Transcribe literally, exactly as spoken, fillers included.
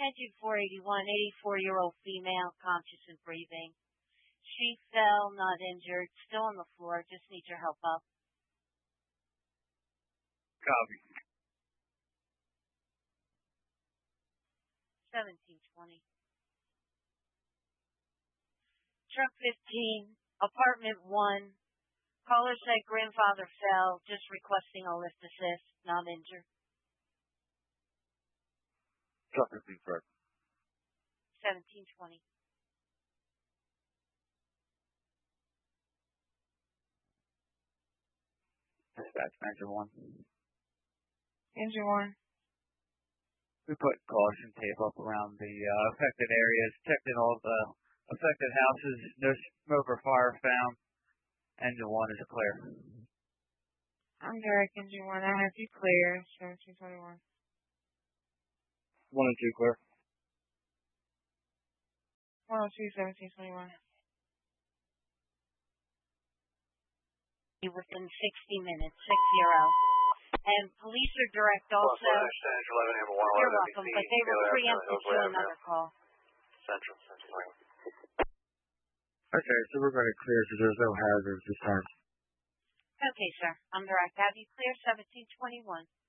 Engine four eighty-one, eighty-four-year-old female, conscious and breathing. She fell, not injured, still on the floor, just needs your help up. Copy. seventeen twenty. Truck fifteen, apartment one. Caller said grandfather fell, just requesting a lift assist, not injured. Truck fifteen, correct. seventeen twenty. Dispatch, engine one. Engine one. We put caution tape up around the uh, affected areas, checked in all the affected houses, no smoke or fire found. Engine one is clear. I'm direct engine one. I have you clear. seventeen twenty-one. One and two clear. one oh two, seventeen twenty-one. Within sixty minutes, six zero. And police are direct also. You're welcome, but they were preempted to another call. Central, Central. Okay, so we're going to clear so there's no hazards this time. Okay, sir. I'm direct. Have you clear seventeen twenty-one?